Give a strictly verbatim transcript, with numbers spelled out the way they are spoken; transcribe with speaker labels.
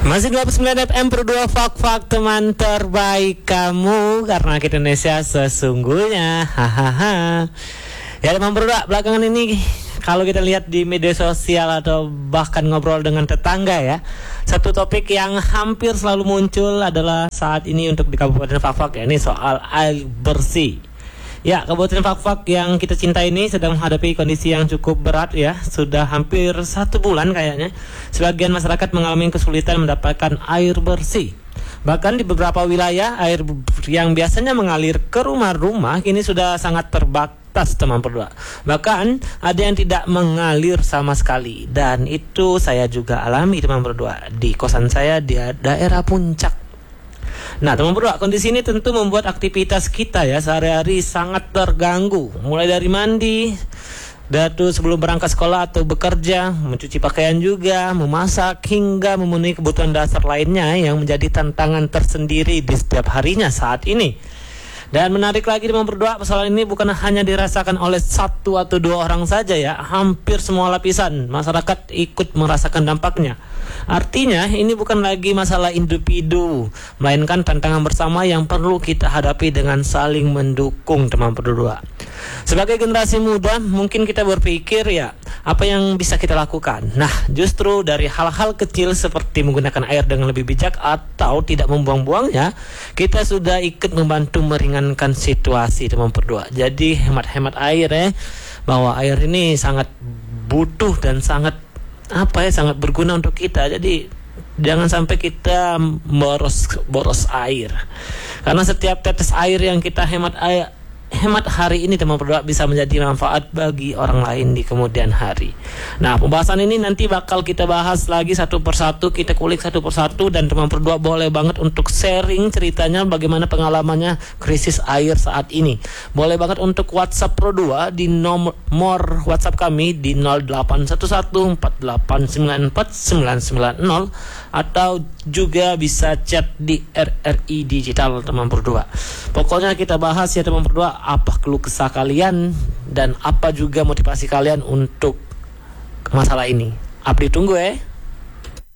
Speaker 1: Masih dua puluh sembilan F M per dua Fak-Fak, teman terbaik kamu, karena kita Indonesia sesungguhnya. Hahaha. Ya teman berdua, belakangan ini kalau kita lihat di media sosial atau bahkan ngobrol dengan tetangga ya, satu topik yang hampir selalu muncul adalah saat ini untuk di Kabupaten Fak-Fak, ya ini soal air bersih. Ya, Kabupaten Fak-Fak yang kita cintai ini sedang menghadapi kondisi yang cukup berat ya. Sudah hampir satu bulan kayaknya sebagian masyarakat mengalami kesulitan mendapatkan air bersih. Bahkan di beberapa wilayah, air yang biasanya mengalir ke rumah-rumah kini sudah sangat terbatas, teman berdua. Bahkan ada yang tidak mengalir sama sekali. Dan itu saya juga alami, teman berdua, di kosan saya di daerah Puncak. Nah, teman berdua, kondisi ini tentu membuat aktivitas kita ya sehari-hari sangat terganggu. Mulai dari mandi, datu sebelum berangkat sekolah atau bekerja, mencuci pakaian juga, memasak, hingga memenuhi kebutuhan dasar lainnya yang menjadi tantangan tersendiri di setiap harinya saat ini. Dan menarik lagi teman berdua, persoalan ini bukan hanya dirasakan oleh satu atau dua orang saja ya, hampir semua lapisan masyarakat ikut merasakan dampaknya. Artinya ini bukan lagi masalah individu, melainkan tantangan bersama yang perlu kita hadapi dengan saling mendukung, teman berdua. Sebagai generasi muda, mungkin kita berpikir ya, apa yang bisa kita lakukan? Nah, justru dari hal-hal kecil seperti menggunakan air dengan lebih bijak atau tidak membuang-buangnya, kita sudah ikut membantu meringankan situasi, teman berdua. Jadi hemat-hemat air ya, bahwa air ini sangat butuh dan sangat apa ya, sangat berguna untuk kita. Jadi jangan sampai kita boros boros air, karena setiap tetes air yang kita hemat air hemat hari ini, teman berdua, bisa menjadi manfaat bagi orang lain di kemudian hari. Nah, pembahasan ini nanti bakal kita bahas lagi satu persatu, kita kulik satu persatu, dan teman berdua boleh banget untuk sharing ceritanya bagaimana pengalamannya krisis air saat ini. Boleh banget untuk WhatsApp Pro dua di nomor WhatsApp kami di nol delapan satu satu empat delapan sembilan empat sembilan sembilan nol, atau juga bisa chat di R R I Digital, teman berdua. Pokoknya kita bahas ya teman berdua, apa keluh kesah kalian dan apa juga motivasi kalian untuk masalah ini. Update tunggu ya.